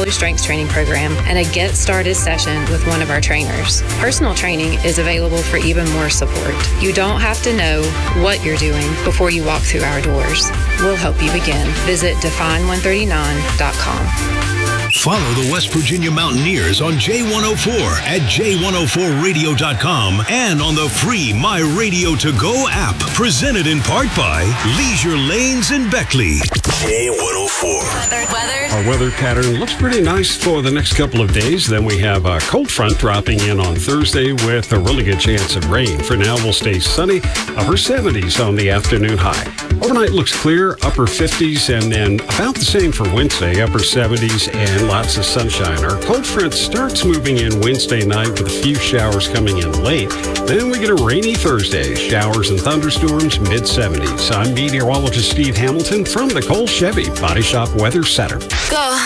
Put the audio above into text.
follow strength training program and a get started session with one of our trainers. Personal training is available for even more support. You don't have to know what you're doing before you walk through our doors. We'll help you begin. Visit define139.com. Follow the West Virginia Mountaineers on J104 at j104radio.com and on the free My Radio To Go app. Presented in part by Leisure Lanes in Beckley. J104. Weather. Our weather pattern looks pretty nice for the next couple of days. Then we have a cold front dropping in on Thursday with a really good chance of rain. For now, we'll stay sunny, upper 70s on the afternoon high. Overnight looks clear, upper 50s, and then about the same for Wednesday, upper 70s and lots of sunshine. Our cold front starts moving in Wednesday night with a few showers coming in late. Then we get a rainy Thursday, showers and thunderstorms, mid-70s. I'm meteorologist Steve Hamilton from the Cole Chevy Body Shop Weather Center. Go.